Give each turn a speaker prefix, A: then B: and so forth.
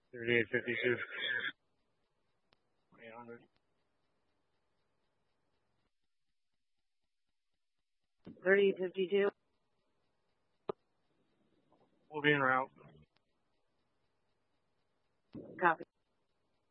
A: 3852. 800.
B: 3052.
A: We'll be en route.
B: Copy.